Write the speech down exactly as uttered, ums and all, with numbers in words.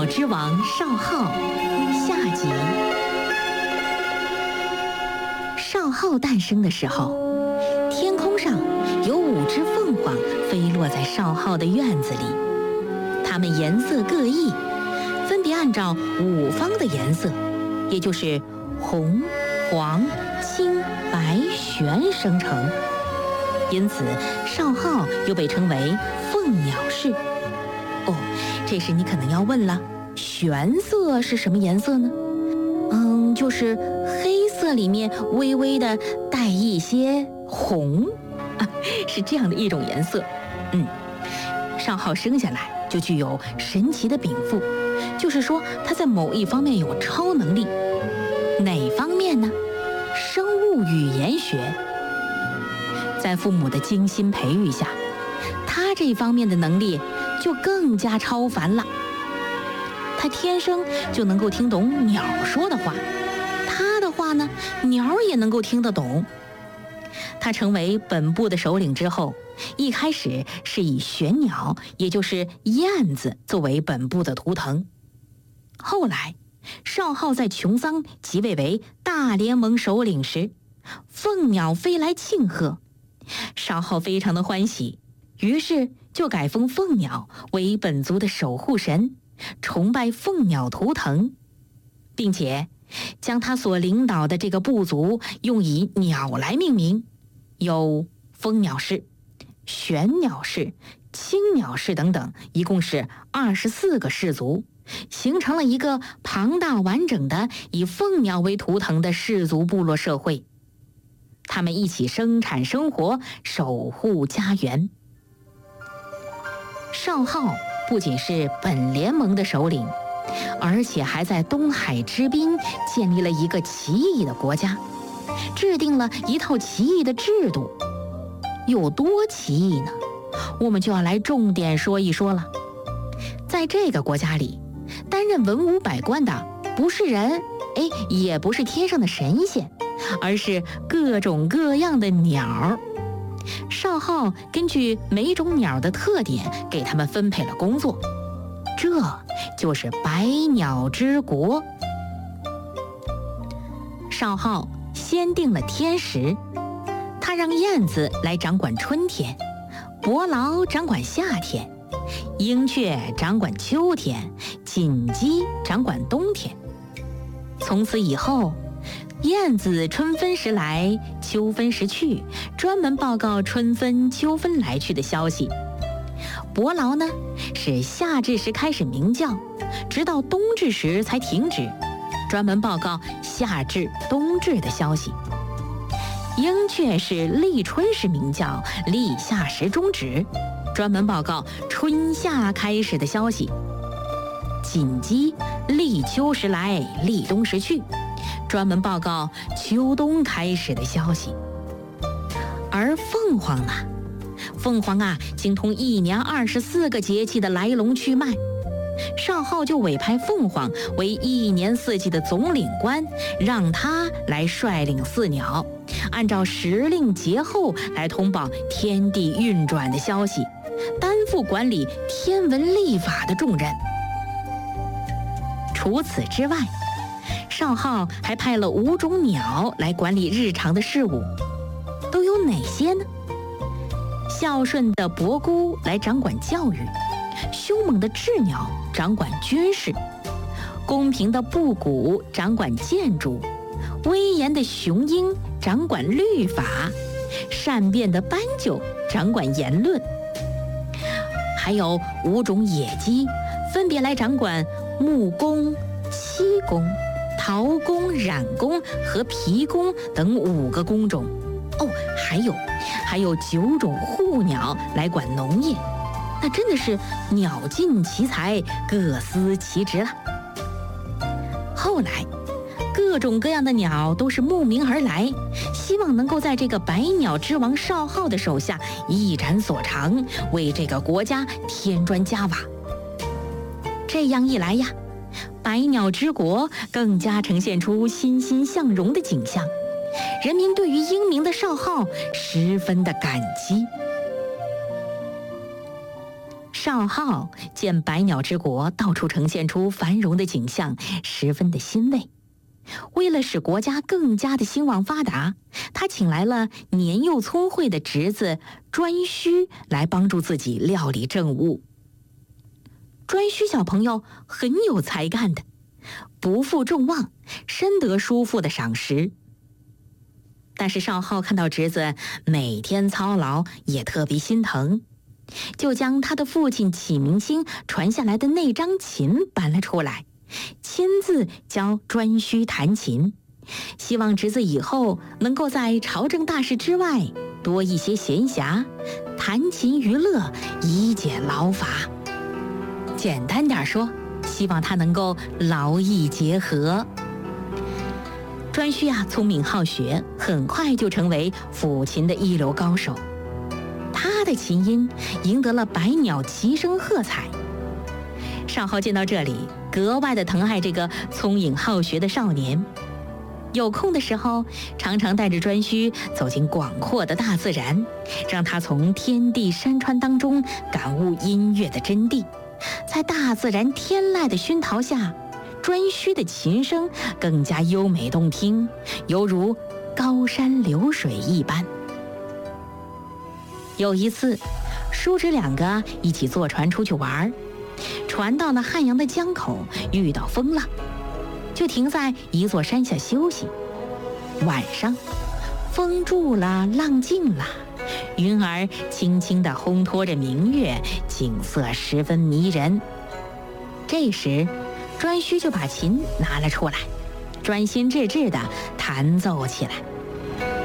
鸟之王少昊下集。少昊诞生的时候，天空上有五只凤凰飞落在少昊的院子里，它们颜色各异，分别按照五方的颜色，也就是红、黄、青、白、玄生成，因此少昊又被称为凤鸟氏。哦，这时你可能要问了，玄色是什么颜色呢？嗯，就是黑色里面微微的带一些红，啊，是这样的一种颜色。嗯，少昊生下来就具有神奇的禀赋，就是说他在某一方面有超能力。哪方面呢？生物语言学。在父母的精心培育下，他这方面的能力就更加超凡了。他天生就能够听懂鸟说的话，他的话呢，鸟也能够听得懂。他成为本部的首领之后，一开始是以玄鸟，也就是燕子作为本部的图腾。后来少昊在穹桑即位为大联盟首领时，凤鸟飞来庆贺，少昊非常的欢喜，于是就改封凤鸟为本族的守护神，崇拜凤鸟图腾，并且将他所领导的这个部族用以鸟来命名，有蜂鸟氏、玄鸟氏、青鸟氏等等，一共是二十四个氏族，形成了一个庞大完整的以凤鸟为图腾的氏族部落社会。他们一起生产生活，守护家园。少昊不仅是本联盟的首领，而且还在东海之滨建立了一个奇异的国家，制定了一套奇异的制度。有多奇异呢？我们就要来重点说一说了。在这个国家里，担任文武百官的不是人，哎，也不是天上的神仙，而是各种各样的鸟。少昊根据每种鸟的特点给他们分配了工作，这就是百鸟之国。少昊先定了天时，他让燕子来掌管春天，伯劳掌管夏天，鹰雀掌管秋天，锦鸡掌管冬天。从此以后，燕子春分时来，秋分时去，专门报告春分、秋分来去的消息。伯劳呢，是夏至时开始鸣叫，直到冬至时才停止，专门报告夏至、冬至的消息。鹰雀是立春时鸣叫，立夏时终止，专门报告春夏开始的消息。锦鸡立秋时来，立冬时去，专门报告秋冬开始的消息。而凤凰呢？凤凰啊，精通一年二十四个节气的来龙去脉。少昊就委派凤凰为一年四季的总领官，让他来率领四鸟，按照时令节候来通报天地运转的消息，担负管理天文历法的重任。除此之外，少昊还派了五种鸟来管理日常的事务，都有哪些呢？孝顺的伯姑来掌管教育，凶猛的鸷鸟掌管军事，公平的布谷掌管建筑，威严的雄鹰掌管律法，善变的斑鸠掌管言论。还有五种野鸡，分别来掌管木工、漆工、陶工、染工和皮工等五个工种。哦，还有还有九种护鸟来管农业，那真的是鸟尽其才，各司其职了。后来各种各样的鸟都是慕名而来，希望能够在这个百鸟之王少昊的手下一展所长，为这个国家添砖加瓦。这样一来呀，百鸟之国更加呈现出欣欣向荣的景象，人民对于英明的少昊十分的感激。少少昊见百鸟之国到处呈现出繁荣的景象，十分的欣慰。为了使国家更加的兴旺发达，他请来了年幼聪慧的侄子颛顼来帮助自己料理政务。颛顼小朋友很有才干的，不负众望，深得叔父的赏识。但是少昊看到侄子每天操劳，也特别心疼，就将他的父亲启明星传下来的那张琴搬了出来，亲自教颛顼弹琴，希望侄子以后能够在朝政大事之外多一些闲暇，弹琴娱乐，以解劳乏。简单点说，希望他能够劳逸结合。颛顼啊，聪明好学，很快就成为抚琴的一流高手。他的琴音赢得了百鸟齐声喝彩。少昊见到这里，格外的疼爱这个聪颖好学的少年。有空的时候，常常带着颛顼走进广阔的大自然，让他从天地山川当中感悟音乐的真谛。在大自然天籁的熏陶下，颛顼的琴声更加优美动听，犹如高山流水一般。有一次，叔侄两个一起坐船出去玩，船到了汉阳的江口，遇到风浪，就停在一座山下休息。晚上，风住了，浪静了，云儿轻轻地烘托着明月，景色十分迷人。这时，颛顼就把琴拿了出来，专心致志地弹奏起来。